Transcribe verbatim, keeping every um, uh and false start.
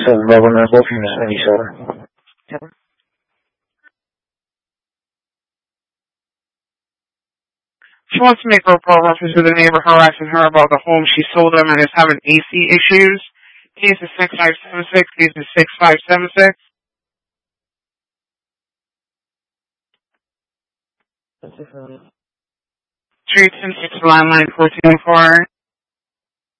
seven, level nine, both units ninety-seven. Yep. She wants to make a report reference to the neighbor harassing her about the home she sold them and is having A C issues. Case is six five seven six, case is six five seven six. That's it for me. three ten six, line line fourteen four.